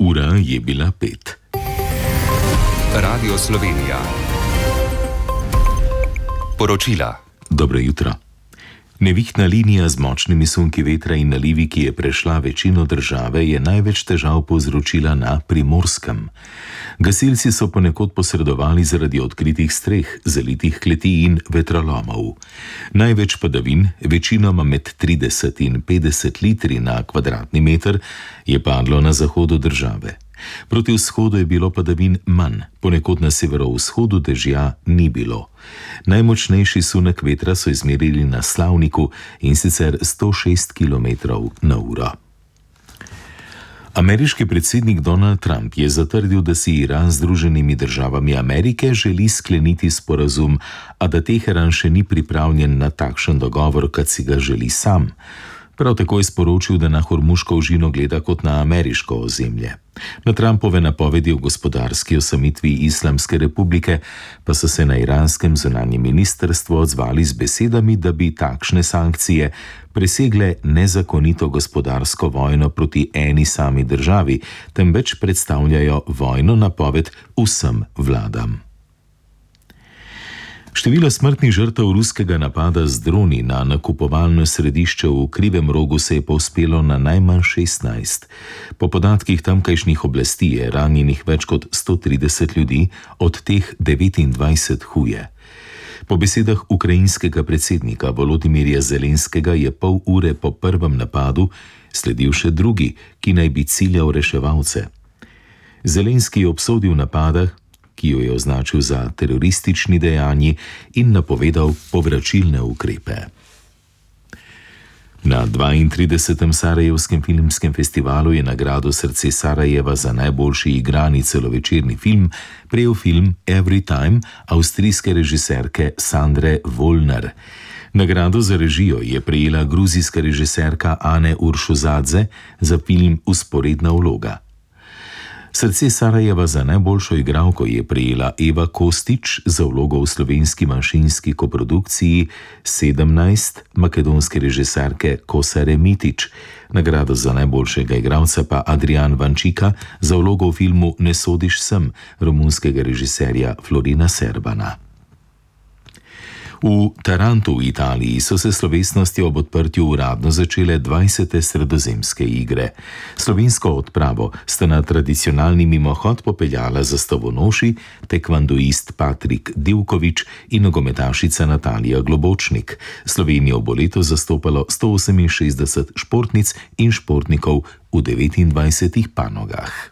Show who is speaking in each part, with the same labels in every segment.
Speaker 1: Ura je bila 5.
Speaker 2: Radio Slovenija. Poročila.
Speaker 1: Dobro jutro. Nevihtna linija z močnimi sunki vetra in nalivi, ki je prešla večino države, je največ težav povzročila na Primorskem. Gasilci so ponekod posredovali zaradi odkritih streh, zalitih kleti in vetrolomov. Največ padavin, večinoma med 30 in 50 litri na kvadratni meter, je padlo na zahodu države. Proti vzhodu je bilo padavin manj, ponekod na severovzhodu dežja ni bilo. Najmočnejši sunek vetra so izmerili na Slavniku, in sicer 106 km/h. Ameriški predsednik Donald Trump je zatrdil, da si Iran z Združenimi državami Amerike želi skleniti sporazum, a da Teheran še ni pripravljen na takšen dogovor, kot si ga želi sam. Prav tako je sporočil, da na Hormuško ožino gleda kot na ameriško ozemlje. Na Trumpove napovedi o gospodarski osamitvi Islamske republike pa so se na iranskem zunanjem ministrstvu odzvali z besedami, da bi takšne sankcije presegle nezakonito gospodarsko vojno proti eni sami državi, temveč predstavljajo vojno napoved vsem vladam. Število smrtnih žrtev ruskega napada z droni na nakupovalno središče v Krivem Rogu se je povzpelo na najmanj 16. Po podatkih tamkajšnjih oblasti je ranjenih več kot 130 ljudi, od teh 29 huje. Po besedah ukrajinskega predsednika Volodimirja Zelenskega je pol ure po prvem napadu sledil še drugi, ki naj bi ciljal reševalce. Zelenski je obsodil napada, ki jo je označil za teroristični dejanji, in napovedal povračilne ukrepe. Na 32. Sarajevskem filmskem festivalu je nagrado Srce Sarajeva za najboljši igrani celovečerni film prejel film Every Time avstrijske režiserke Sandre Volner. Nagrado za režijo je prejela gruzijska režiserka Ane Uršuzadze za film Vzporedna vloga. Srce Sarajeva za najboljšo igralko je prejela Eva Kostić za vlogo v slovenski manjšinski koprodukciji 17 makedonske režiserke Kosare Mitić, nagrado za najboljšega igralca pa Adrian Vančika za vlogo v filmu Ne sodiš sem romunskega režiserja Florina Serbana. V Tarantu v Italiji so se slovesnosti ob odprtju uradno začele 20. sredozemske igre. Slovensko odpravo sta na tradicionalni mimohod popeljala zastavonoši, tekvandoist Patrik Divković in nogometašica Natalija Globočnik. Slovenijo bo letos zastopalo 168 športnic in športnikov v 29 panogah.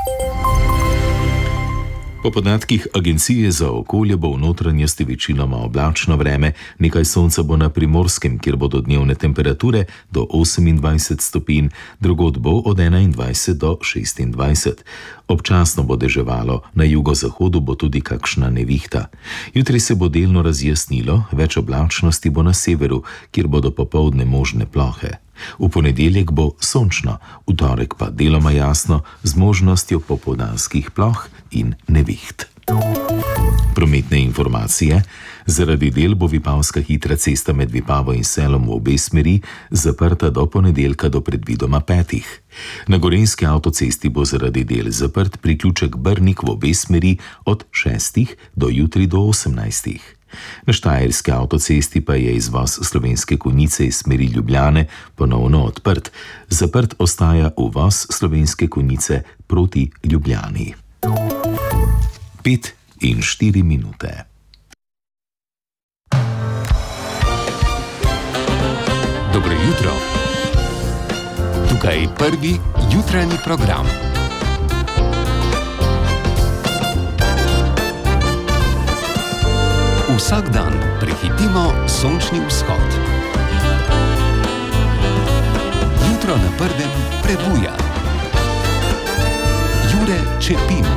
Speaker 1: Po podatkih Agencije za okolje bo v notranjosti večinoma oblačno vreme, nekaj sonca bo na Primorskem, kjer bodo dnevne temperature do 28 stopinj, drugod bo od 21 do 26. Občasno bo deževalo, na jugozahodu bo tudi kakšna nevihta. Jutri se bo delno razjasnilo, več oblačnosti bo na severu, kjer bodo popoldne možne plohe. V ponedeljek bo sončno, v torek pa deloma jasno, z možnostjo popoldanskih ploh in neviht. Prometne informacije. Zaradi del bo Vipavska hitra cesta med Vipavo in Selom v obe smeri zaprta do ponedeljka do predvidoma 5. Na Gorenjski avtocesti bo zaradi del zaprt priključek Brnik v obe smeri od 6. do jutri do 18. Na Štajerski avtocesti pa je izvoz Slovenske Konjice iz smeri Ljubljane ponovno odprt. Zaprt ostaja uvoz Slovenske Konjice proti Ljubljani. 5:04.
Speaker 2: Dobro jutro. Tukaj je prvi jutranji program. Vsak dan prehitimo sončni vzhod. Jutro na prvem prebuja. Jure Čepin.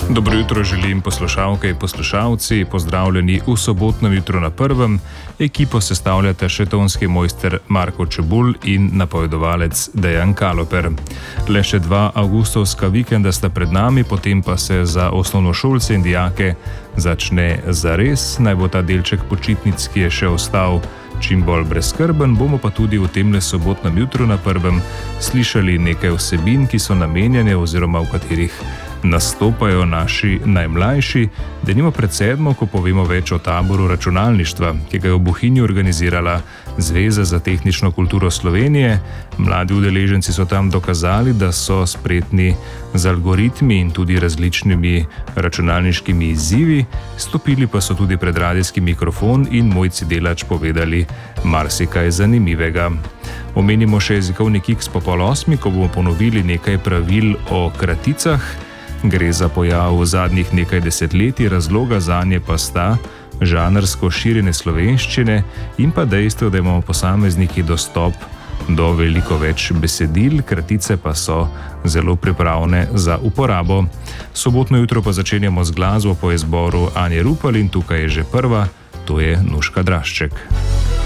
Speaker 3: Dobro jutro želim poslušalke in poslušalci, pozdravljeni v sobotnem jutru na prvem. Ekipo sestavljata še tonski mojster Marko Čebulj in napovedovalec Dejan Kaloper. Le še 2 avgustovska vikenda sta pred nami, potem pa se za osnovnošolce in dijake začne zares. Naj bo ta delček počitnic, ki je še ostal, čim bolj brezskrben, bomo pa tudi v temle sobotnem jutru na prvem slišali nekaj vsebin, ki so namenjene oziroma v katerih nastopajo naši najmlajši, denimo pred 7, ko povemo več o taboru računalništva, ki ga je v Bohinju organizirala Zveza za tehnično kulturo Slovenije. Mladi udeleženci so tam dokazali, da so spretni z algoritmi in tudi različnimi računalniškimi izzivi, stopili pa so tudi pred radijski mikrofon in Mojci Delač povedali marsikaj zanimivega. Omenimo še jezikovni kiks po 7:30, ko bomo ponovili nekaj pravil o kraticah. Gre za pojav v zadnjih nekaj desetletij, razloga zanje pa sta žanrsko širjenje slovenščine in pa dejstvo, da imamo posamezniki dostop do veliko več besedil, kratice pa so zelo pripravne za uporabo. Sobotno jutro pa začenjamo z glasbo po izboru Anje Rupel in tukaj je že prva, to je Nuška Drašček.